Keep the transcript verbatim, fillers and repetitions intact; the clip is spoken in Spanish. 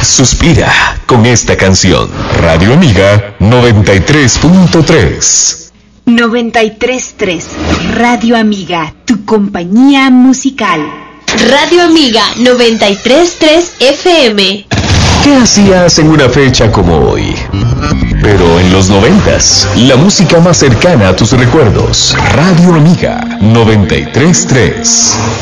suspira con esta canción. Radio Amiga noventa y tres punto tres. noventa y tres punto tres. Radio Amiga, tu compañía musical. Radio Amiga noventa y tres punto tres F M. ¿Qué hacías en una fecha como hoy? Pero en los noventas, la música más cercana a tus recuerdos. Radio Amiga noventa y tres punto tres.